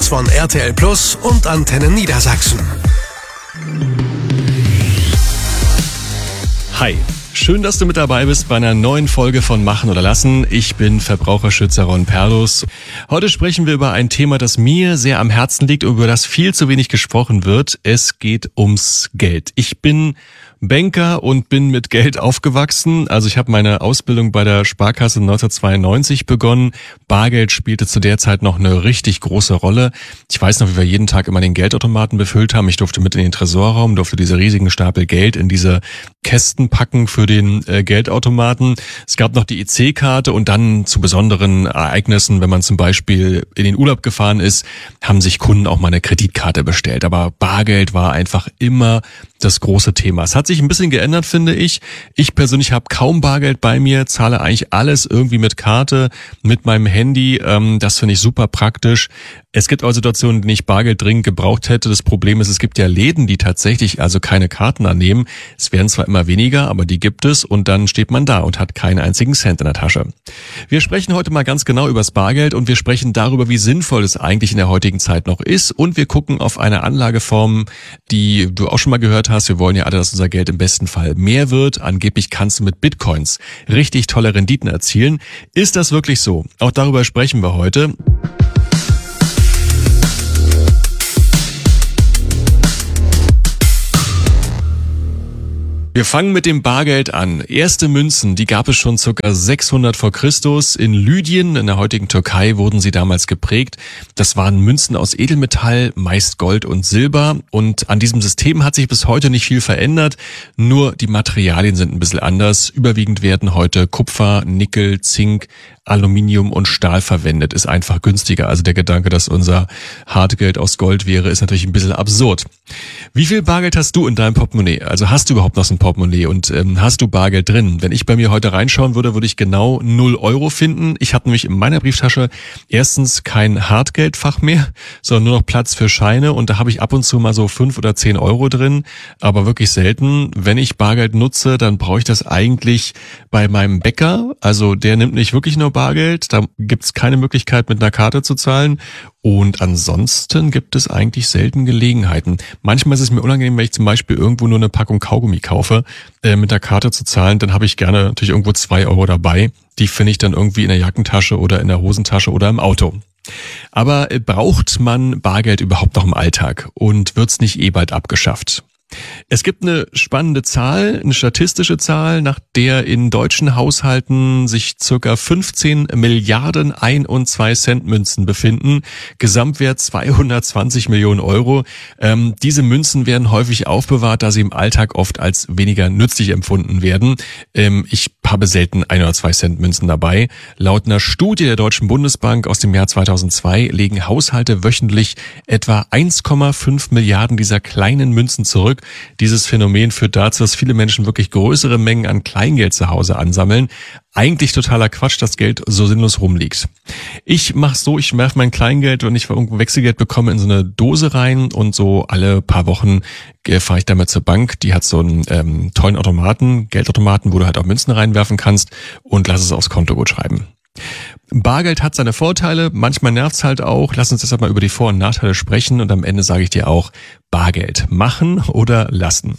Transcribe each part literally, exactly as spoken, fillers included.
Podcasts von R T L Plus und Antenne Niedersachsen. Hi, schön, dass du mit dabei bist bei einer neuen Folge von Machen oder Lassen. Ich bin Verbraucherschützer Ron Perlus. Heute sprechen wir über ein Thema, das mir sehr am Herzen liegt und über das viel zu wenig gesprochen wird. Es geht ums Geld. Ich bin Banker und bin mit Geld aufgewachsen. Also ich habe meine Ausbildung bei der Sparkasse neunzehnhundertzweiundneunzig begonnen. Bargeld spielte zu der Zeit noch eine richtig große Rolle. Ich weiß noch, wie wir jeden Tag immer den Geldautomaten befüllt haben. Ich durfte mit in den Tresorraum, durfte diese riesigen Stapel Geld in diese Kästen packen für den äh, Geldautomaten. Es gab noch die E C-Karte und dann zu besonderen Ereignissen, wenn man zum Beispiel in den Urlaub gefahren ist, haben sich Kunden auch mal eine Kreditkarte bestellt. Aber Bargeld war einfach immer das große Thema. Es hat sich ein bisschen geändert, finde ich. Ich persönlich habe kaum Bargeld bei mir, zahle eigentlich alles irgendwie mit Karte, mit meinem Handy. Ähm, das finde ich super praktisch. Es gibt auch Situationen, in denen ich Bargeld dringend gebraucht hätte. Das Problem ist, es gibt ja Läden, die tatsächlich also keine Karten annehmen. Es werden zwar immer weniger, aber die gibt es und dann steht man da und hat keinen einzigen Cent in der Tasche. Wir sprechen heute mal ganz genau über das Bargeld und wir sprechen darüber, wie sinnvoll es eigentlich in der heutigen Zeit noch ist und wir gucken auf eine Anlageform, die du auch schon mal gehört hast. Wir wollen ja alle, dass unser Geld im besten Fall mehr wird. Angeblich kannst du mit Bitcoins richtig tolle Renditen erzielen. Ist das wirklich so? Auch darüber sprechen wir heute. Wir fangen mit dem Bargeld an. Erste Münzen, die gab es schon ca. sechshundert vor Christus. In Lydien, in der heutigen Türkei, wurden sie damals geprägt. Das waren Münzen aus Edelmetall, meist Gold und Silber. Und an diesem System hat sich bis heute nicht viel verändert. Nur die Materialien sind ein bisschen anders. Überwiegend werden heute Kupfer, Nickel, Zink, Aluminium und Stahl verwendet. Ist einfach günstiger. Also der Gedanke, dass unser Hartgeld aus Gold wäre, ist natürlich ein bisschen absurd. Wie viel Bargeld hast du in deinem Portemonnaie? Also hast du überhaupt noch so ein Portemonnaie und ähm, hast du Bargeld drin? Wenn ich bei mir heute reinschauen würde, würde ich genau null Euro finden. Ich habe nämlich in meiner Brieftasche erstens kein Hartgeldfach mehr, sondern nur noch Platz für Scheine und da habe ich ab und zu mal so fünf oder zehn Euro drin, aber wirklich selten. Wenn ich Bargeld nutze, dann brauche ich das eigentlich bei meinem Bäcker. Also der nimmt nicht wirklich nur Bargeld, da gibt's keine Möglichkeit mit einer Karte zu zahlen und ansonsten gibt es eigentlich selten Gelegenheiten. Manchmal ist es mir unangenehm, wenn ich zum Beispiel irgendwo nur eine Packung Kaugummi kaufe, äh, mit der Karte zu zahlen, dann habe ich gerne natürlich irgendwo zwei Euro dabei. Die finde ich dann irgendwie in der Jackentasche oder in der Hosentasche oder im Auto. Aber äh, braucht man Bargeld überhaupt noch im Alltag und wird's nicht eh bald abgeschafft? Es gibt eine spannende Zahl, eine statistische Zahl, nach der in deutschen Haushalten sich circa fünfzehn Milliarden ein- und zwei Cent Münzen befinden. Gesamtwert zweihundertzwanzig Millionen Euro. Ähm, diese Münzen werden häufig aufbewahrt, da sie im Alltag oft als weniger nützlich empfunden werden. Ähm, ich habe selten ein oder zwei Cent Münzen dabei. Laut einer Studie der Deutschen Bundesbank aus dem Jahr zweitausendzwei legen Haushalte wöchentlich etwa eins Komma fünf Milliarden dieser kleinen Münzen zurück. Dieses Phänomen führt dazu, dass viele Menschen wirklich größere Mengen an Kleingeld zu Hause ansammeln. Eigentlich totaler Quatsch, dass Geld so sinnlos rumliegt. Ich mache so, ich werfe mein Kleingeld, wenn ich irgendwo Wechselgeld bekomme, in so eine Dose rein und so alle paar Wochen äh, fahre ich damit zur Bank. Die hat so einen ähm, tollen Automaten, Geldautomaten, wo du halt auch Münzen reinwerfen kannst und lass es aufs Konto gut schreiben. Bargeld hat seine Vorteile, manchmal nervt's halt auch. Lass uns deshalb mal über die Vor- und Nachteile sprechen und am Ende sage ich dir auch, Bargeld machen oder lassen.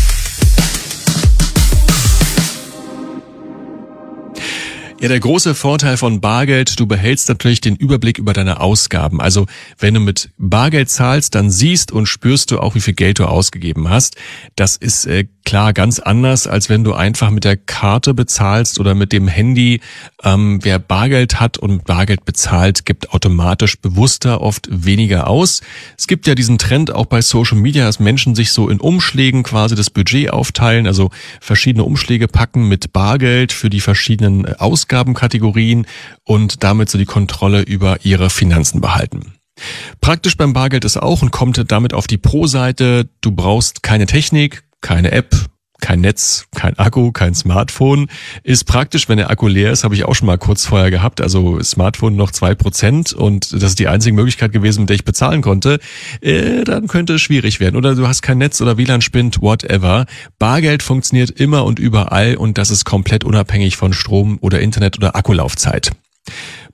Ja, der große Vorteil von Bargeld, du behältst natürlich den Überblick über deine Ausgaben. Also wenn du mit Bargeld zahlst, dann siehst und spürst du auch, wie viel Geld du ausgegeben hast. Das ist äh, klar ganz anders, als wenn du einfach mit der Karte bezahlst oder mit dem Handy. Ähm, wer Bargeld hat und Bargeld bezahlt, gibt automatisch bewusster oft weniger aus. Es gibt ja diesen Trend auch bei Social Media, dass Menschen sich so in Umschlägen quasi das Budget aufteilen, also verschiedene Umschläge packen mit Bargeld für die verschiedenen Ausgabenkategorien und damit so die Kontrolle über ihre Finanzen behalten. Praktisch beim Bargeld ist auch und kommt damit auf die Pro-Seite, du brauchst keine Technik, keine App, kein Netz, kein Akku, kein Smartphone. Ist praktisch, wenn der Akku leer ist, habe ich auch schon mal kurz vorher gehabt. Also Smartphone noch zwei Prozent und das ist die einzige Möglichkeit gewesen, mit der ich bezahlen konnte. Äh, dann könnte es schwierig werden. Oder du hast kein Netz oder W L A N spinnt, whatever. Bargeld funktioniert immer und überall und das ist komplett unabhängig von Strom oder Internet oder Akkulaufzeit.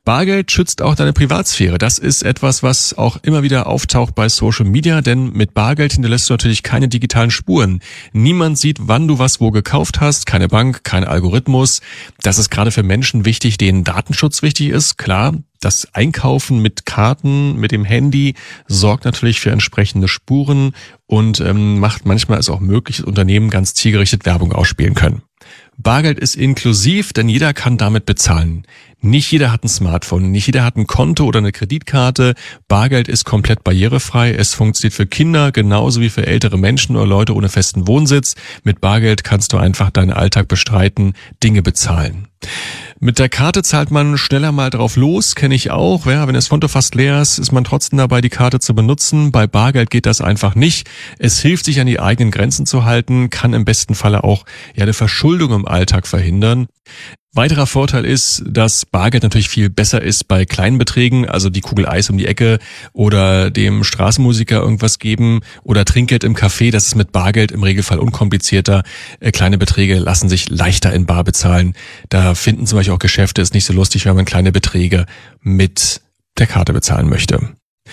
Bargeld schützt auch deine Privatsphäre. Das ist etwas, was auch immer wieder auftaucht bei Social Media, denn mit Bargeld hinterlässt du natürlich keine digitalen Spuren. Niemand sieht, wann du was wo gekauft hast, keine Bank, kein Algorithmus. Das ist gerade für Menschen wichtig, denen Datenschutz wichtig ist. Klar, das Einkaufen mit Karten, mit dem Handy sorgt natürlich für entsprechende Spuren und ähm, macht manchmal es auch möglich, dass Unternehmen ganz zielgerichtet Werbung ausspielen können. Bargeld ist inklusiv, denn jeder kann damit bezahlen. Nicht jeder hat ein Smartphone, nicht jeder hat ein Konto oder eine Kreditkarte. Bargeld ist komplett barrierefrei. Es funktioniert für Kinder genauso wie für ältere Menschen oder Leute ohne festen Wohnsitz. Mit Bargeld kannst du einfach deinen Alltag bestreiten, Dinge bezahlen. Mit der Karte zahlt man schneller mal drauf los, kenne ich auch. Ja, wenn das Konto fast leer ist, ist man trotzdem dabei, die Karte zu benutzen. Bei Bargeld geht das einfach nicht. Es hilft, sich an die eigenen Grenzen zu halten, kann im besten Falle auch ja eine Verschuldung im Alltag verhindern. Weiterer Vorteil ist, dass Bargeld natürlich viel besser ist bei kleinen Beträgen, also die Kugel Eis um die Ecke oder dem Straßenmusiker irgendwas geben oder Trinkgeld im Café. Das ist mit Bargeld im Regelfall unkomplizierter. Kleine Beträge lassen sich leichter in bar bezahlen. Da finden zum Beispiel auch Geschäfte, ist nicht so lustig, wenn man kleine Beträge mit der Karte bezahlen möchte.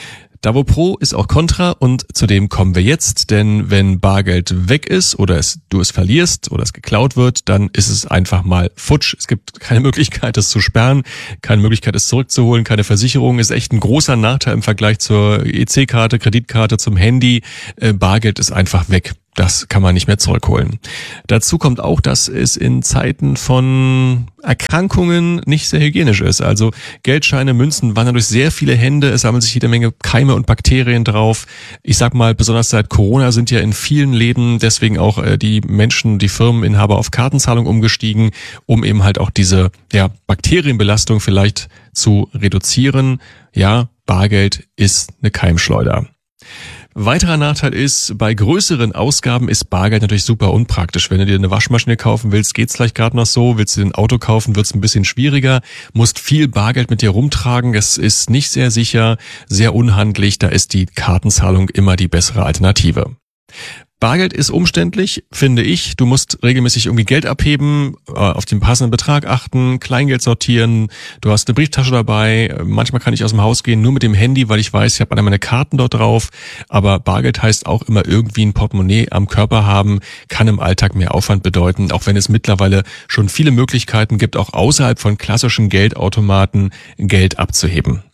Da wo Pro ist auch Contra und zu dem kommen wir jetzt, denn wenn Bargeld weg ist oder es, du es verlierst oder es geklaut wird, dann ist es einfach mal futsch. Es gibt keine Möglichkeit, es zu sperren, keine Möglichkeit, es zurückzuholen, keine Versicherung. Ist echt ein großer Nachteil im Vergleich zur E C-Karte, Kreditkarte, zum Handy. Bargeld ist einfach weg. Das kann man nicht mehr zurückholen. Dazu kommt auch, dass es in Zeiten von Erkrankungen nicht sehr hygienisch ist. Also Geldscheine, Münzen wandern durch sehr viele Hände. Es sammeln sich jede Menge Keime und Bakterien drauf. Ich sag mal, besonders seit Corona sind ja in vielen Läden deswegen auch äh, die Menschen, die Firmeninhaber auf Kartenzahlung umgestiegen, um eben halt auch diese ja, Bakterienbelastung vielleicht zu reduzieren. Ja, Bargeld ist eine Keimschleuder. Weiterer Nachteil ist, bei größeren Ausgaben ist Bargeld natürlich super unpraktisch. Wenn du dir eine Waschmaschine kaufen willst, geht's vielleicht gerade noch so. Willst du dir ein Auto kaufen, wird's ein bisschen schwieriger. Musst viel Bargeld mit dir rumtragen. Das ist nicht sehr sicher, sehr unhandlich. Da ist die Kartenzahlung immer die bessere Alternative. Bargeld ist umständlich, finde ich. Du musst regelmäßig irgendwie Geld abheben, auf den passenden Betrag achten, Kleingeld sortieren. Du hast eine Brieftasche dabei. Manchmal kann ich aus dem Haus gehen, nur mit dem Handy, weil ich weiß, ich habe alle meine Karten dort drauf. Aber Bargeld heißt auch immer irgendwie ein Portemonnaie am Körper haben, kann im Alltag mehr Aufwand bedeuten, auch wenn es mittlerweile schon viele Möglichkeiten gibt, auch außerhalb von klassischen Geldautomaten Geld abzuheben.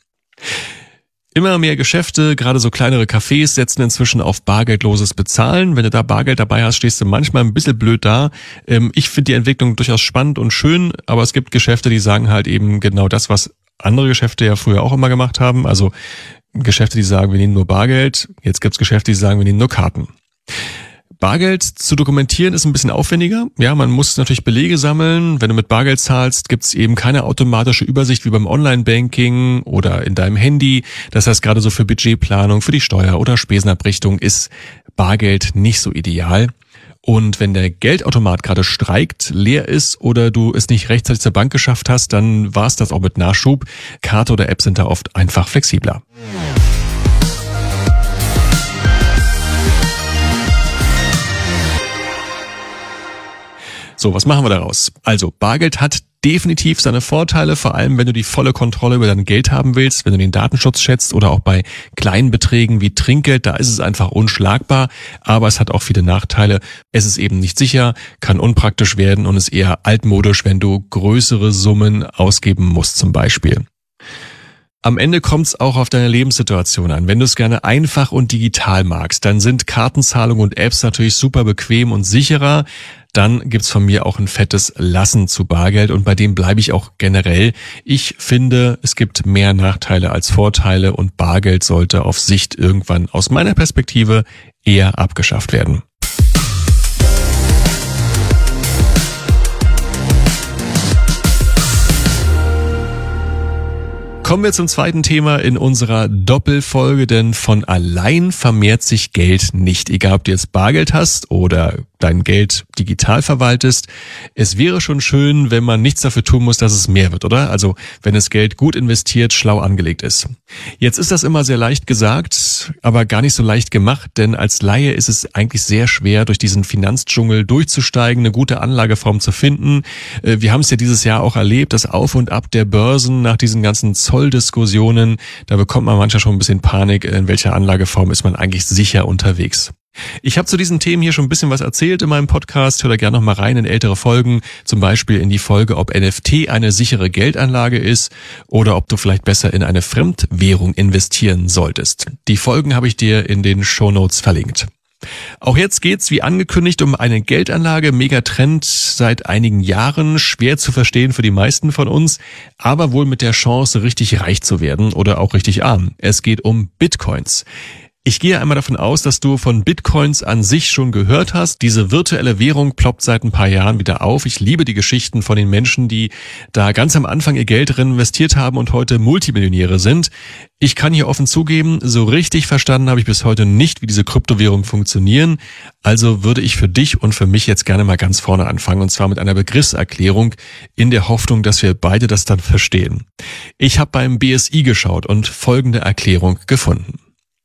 Immer mehr Geschäfte, gerade so kleinere Cafés, setzen inzwischen auf bargeldloses Bezahlen. Wenn du da Bargeld dabei hast, stehst du manchmal ein bisschen blöd da. Ich finde die Entwicklung durchaus spannend und schön, aber es gibt Geschäfte, die sagen halt eben genau das, was andere Geschäfte ja früher auch immer gemacht haben. Also Geschäfte, die sagen, wir nehmen nur Bargeld. Jetzt gibt's Geschäfte, die sagen, wir nehmen nur Karten. Bargeld zu dokumentieren ist ein bisschen aufwendiger. Ja, man muss natürlich Belege sammeln. Wenn du mit Bargeld zahlst, gibt's eben keine automatische Übersicht wie beim Online-Banking oder in deinem Handy. Das heißt, gerade so für Budgetplanung, für die Steuer- oder Spesenabrechnung ist Bargeld nicht so ideal. Und wenn der Geldautomat gerade streikt, leer ist oder du es nicht rechtzeitig zur Bank geschafft hast, dann war's das auch mit Nachschub. Karte oder App sind da oft einfach flexibler. So, was machen wir daraus? Also, Bargeld hat definitiv seine Vorteile, vor allem wenn du die volle Kontrolle über dein Geld haben willst, wenn du den Datenschutz schätzt oder auch bei kleinen Beträgen wie Trinkgeld, da ist es einfach unschlagbar, aber es hat auch viele Nachteile. Es ist eben nicht sicher, kann unpraktisch werden und ist eher altmodisch, wenn du größere Summen ausgeben musst zum Beispiel. Am Ende kommt's auch auf deine Lebenssituation an. Wenn du es gerne einfach und digital magst, dann sind Kartenzahlungen und Apps natürlich super bequem und sicherer. Dann gibt's von mir auch ein fettes Lassen zu Bargeld und bei dem bleibe ich auch generell. Ich finde, es gibt mehr Nachteile als Vorteile und Bargeld sollte auf Sicht irgendwann aus meiner Perspektive eher abgeschafft werden. Kommen wir zum zweiten Thema in unserer Doppelfolge, denn von allein vermehrt sich Geld nicht. Egal, ob du jetzt Bargeld hast oder dein Geld digital verwaltest. Es wäre schon schön, wenn man nichts dafür tun muss, dass es mehr wird, oder? Also wenn das Geld gut investiert, schlau angelegt ist. Jetzt ist das immer sehr leicht gesagt, aber gar nicht so leicht gemacht, denn als Laie ist es eigentlich sehr schwer, durch diesen Finanzdschungel durchzusteigen, eine gute Anlageform zu finden. Wir haben es ja dieses Jahr auch erlebt, das Auf und Ab der Börsen nach diesen ganzen Zolldiskussionen. Da bekommt man manchmal schon ein bisschen Panik, in welcher Anlageform ist man eigentlich sicher unterwegs. Ich habe zu diesen Themen hier schon ein bisschen was erzählt in meinem Podcast. Hör da gerne noch mal rein in ältere Folgen, zum Beispiel in die Folge, ob N F T eine sichere Geldanlage ist oder ob du vielleicht besser in eine Fremdwährung investieren solltest. Die Folgen habe ich dir in den Shownotes verlinkt. Auch jetzt geht's wie angekündigt um eine Geldanlage, Megatrend seit einigen Jahren, schwer zu verstehen für die meisten von uns, aber wohl mit der Chance, richtig reich zu werden oder auch richtig arm. Es geht um Bitcoins. Ich gehe einmal davon aus, dass du von Bitcoins an sich schon gehört hast. Diese virtuelle Währung ploppt seit ein paar Jahren wieder auf. Ich liebe die Geschichten von den Menschen, die da ganz am Anfang ihr Geld drin investiert haben und heute Multimillionäre sind. Ich kann hier offen zugeben, so richtig verstanden habe ich bis heute nicht, wie diese Kryptowährungen funktionieren. Also würde ich für dich und für mich jetzt gerne mal ganz vorne anfangen, und zwar mit einer Begriffserklärung in der Hoffnung, dass wir beide das dann verstehen. Ich habe beim B S I geschaut und folgende Erklärung gefunden.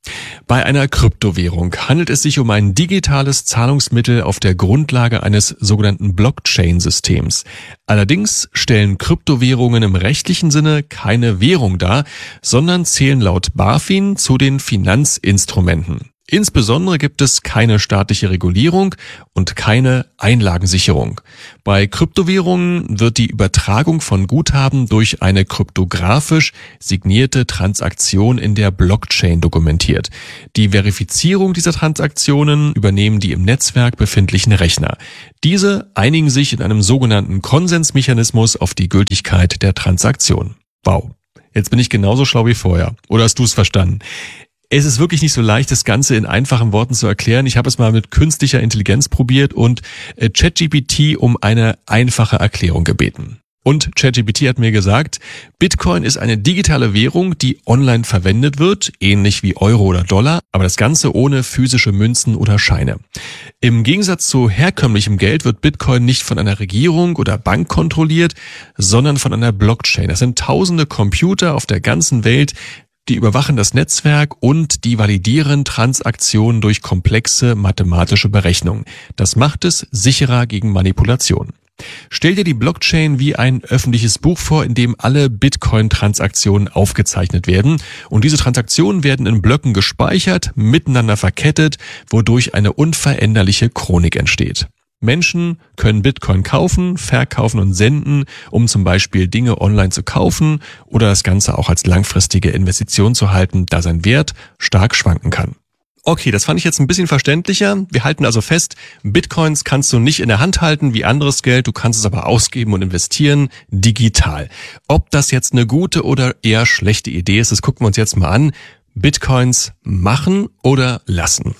Bei einer Kryptowährung handelt es sich um ein digitales Zahlungsmittel auf der Grundlage eines sogenannten Blockchain-Systems. Allerdings stellen Kryptowährungen im rechtlichen Sinne keine Währung dar, sondern zählen laut BaFin zu den Finanzinstrumenten. Insbesondere gibt es keine staatliche Regulierung und keine Einlagensicherung. Bei Kryptowährungen wird die Übertragung von Guthaben durch eine kryptografisch signierte Transaktion in der Blockchain dokumentiert. Die Verifizierung dieser Transaktionen übernehmen die im Netzwerk befindlichen Rechner. Diese einigen sich in einem sogenannten Konsensmechanismus auf die Gültigkeit der Transaktion. Wow, jetzt bin ich genauso schlau wie vorher. Oder hast du es verstanden? Es ist wirklich nicht so leicht, das Ganze in einfachen Worten zu erklären. Ich habe es mal mit künstlicher Intelligenz probiert und ChatGPT um eine einfache Erklärung gebeten. Und ChatGPT hat mir gesagt, Bitcoin ist eine digitale Währung, die online verwendet wird, ähnlich wie Euro oder Dollar, aber das Ganze ohne physische Münzen oder Scheine. Im Gegensatz zu herkömmlichem Geld wird Bitcoin nicht von einer Regierung oder Bank kontrolliert, sondern von einer Blockchain. Das sind tausende Computer auf der ganzen Welt, die überwachen das Netzwerk und die validieren Transaktionen durch komplexe mathematische Berechnungen. Das macht es sicherer gegen Manipulation. Stell dir die Blockchain wie ein öffentliches Buch vor, in dem alle Bitcoin-Transaktionen aufgezeichnet werden. Und diese Transaktionen werden in Blöcken gespeichert, miteinander verkettet, wodurch eine unveränderliche Chronik entsteht. Menschen können Bitcoin kaufen, verkaufen und senden, um zum Beispiel Dinge online zu kaufen oder das Ganze auch als langfristige Investition zu halten, da sein Wert stark schwanken kann. Okay, das fand ich jetzt ein bisschen verständlicher. Wir halten also fest, Bitcoins kannst du nicht in der Hand halten wie anderes Geld, du kannst es aber ausgeben und investieren, digital. Ob das jetzt eine gute oder eher schlechte Idee ist, das gucken wir uns jetzt mal an. Bitcoins machen oder lassen?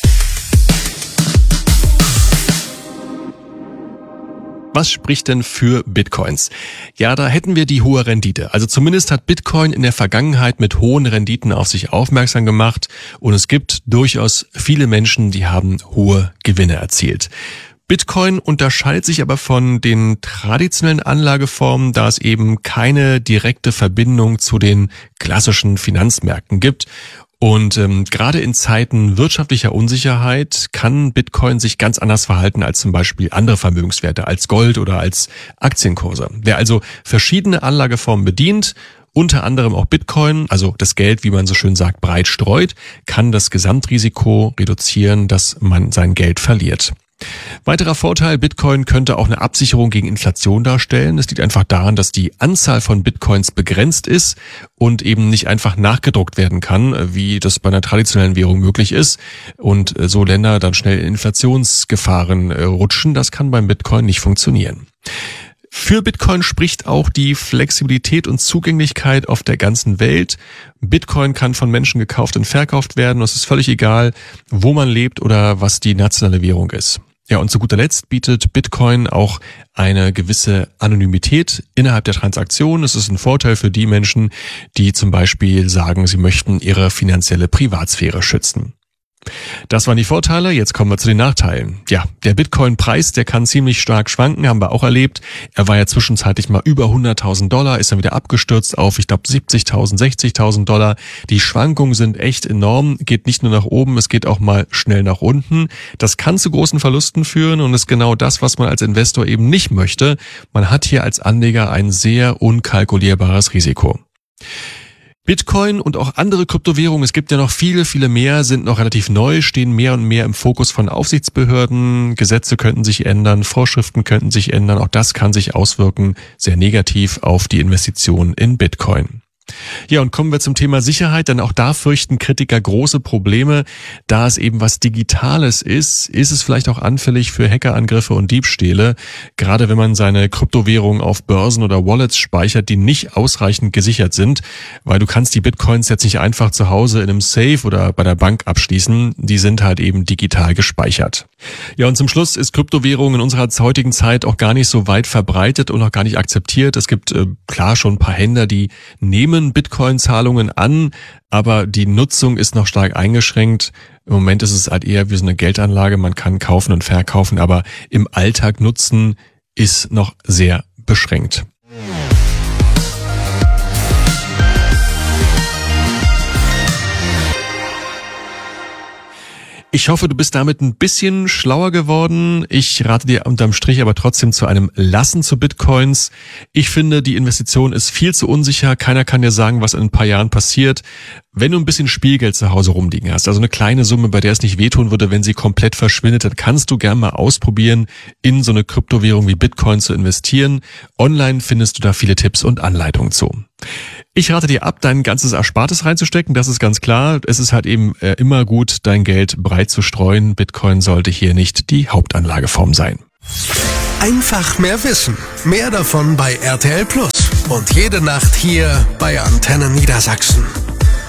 Was spricht denn für Bitcoins? Ja, da hätten wir die hohe Rendite. Also zumindest hat Bitcoin in der Vergangenheit mit hohen Renditen auf sich aufmerksam gemacht und es gibt durchaus viele Menschen, die haben hohe Gewinne erzielt. Bitcoin unterscheidet sich aber von den traditionellen Anlageformen, da es eben keine direkte Verbindung zu den klassischen Finanzmärkten gibt. Und ähm, gerade in Zeiten wirtschaftlicher Unsicherheit kann Bitcoin sich ganz anders verhalten als zum Beispiel andere Vermögenswerte, als Gold oder als Aktienkurse. Wer also verschiedene Anlageformen bedient, unter anderem auch Bitcoin, also das Geld, wie man so schön sagt, breit streut, kann das Gesamtrisiko reduzieren, dass man sein Geld verliert. Weiterer Vorteil, Bitcoin könnte auch eine Absicherung gegen Inflation darstellen. Es liegt einfach daran, dass die Anzahl von Bitcoins begrenzt ist und eben nicht einfach nachgedruckt werden kann, wie das bei einer traditionellen Währung möglich ist und so Länder dann schnell in Inflationsgefahren rutschen. Das kann beim Bitcoin nicht funktionieren. Für Bitcoin spricht auch die Flexibilität und Zugänglichkeit auf der ganzen Welt. Bitcoin kann von Menschen gekauft und verkauft werden. Es ist völlig egal, wo man lebt oder was die nationale Währung ist. Ja, und zu guter Letzt bietet Bitcoin auch eine gewisse Anonymität innerhalb der Transaktion. Es ist ein Vorteil für die Menschen, die zum Beispiel sagen, sie möchten ihre finanzielle Privatsphäre schützen. Das waren die Vorteile, jetzt kommen wir zu den Nachteilen. Ja, der Bitcoin-Preis, der kann ziemlich stark schwanken, haben wir auch erlebt. Er war ja zwischenzeitlich mal über hunderttausend Dollar, ist dann wieder abgestürzt auf, ich glaube, siebzigtausend, sechzigtausend Dollar. Die Schwankungen sind echt enorm, geht nicht nur nach oben, es geht auch mal schnell nach unten. Das kann zu großen Verlusten führen und ist genau das, was man als Investor eben nicht möchte. Man hat hier als Anleger ein sehr unkalkulierbares Risiko. Bitcoin und auch andere Kryptowährungen, es gibt ja noch viele, viele mehr, sind noch relativ neu, stehen mehr und mehr im Fokus von Aufsichtsbehörden. Gesetze könnten sich ändern, Vorschriften könnten sich ändern. Auch das kann sich auswirken, sehr negativ auf die Investition in Bitcoin. Ja, und kommen wir zum Thema Sicherheit, denn auch da fürchten Kritiker große Probleme. Da es eben was Digitales ist, ist es vielleicht auch anfällig für Hackerangriffe und Diebstähle. Gerade wenn man seine Kryptowährungen auf Börsen oder Wallets speichert, die nicht ausreichend gesichert sind, weil du kannst die Bitcoins jetzt nicht einfach zu Hause in einem Safe oder bei der Bank abschließen. Die sind halt eben digital gespeichert. Ja, und zum Schluss ist Kryptowährung in unserer heutigen Zeit auch gar nicht so weit verbreitet und auch gar nicht akzeptiert. Es gibt äh, klar schon ein paar Händler, die nehmen Bitcoin-Zahlungen an, aber die Nutzung ist noch stark eingeschränkt. Im Moment ist es halt eher wie so eine Geldanlage, man kann kaufen und verkaufen, aber im Alltag nutzen ist noch sehr beschränkt. Ich hoffe, du bist damit ein bisschen schlauer geworden. Ich rate dir unterm Strich aber trotzdem zu einem Lassen zu Bitcoins. Ich finde, die Investition ist viel zu unsicher. Keiner kann dir sagen, was in ein paar Jahren passiert. Wenn du ein bisschen Spielgeld zu Hause rumliegen hast, also eine kleine Summe, bei der es nicht wehtun würde, wenn sie komplett verschwindet, dann kannst du gerne mal ausprobieren, in so eine Kryptowährung wie Bitcoin zu investieren. Online findest du da viele Tipps und Anleitungen zu. Ich rate dir ab, dein ganzes Erspartes reinzustecken, das ist ganz klar. Es ist halt eben äh, immer gut, dein Geld breit zu streuen. Bitcoin sollte hier nicht die Hauptanlageform sein. Einfach mehr Wissen. Mehr davon bei R T L Plus. Und jede Nacht hier bei Antenne Niedersachsen.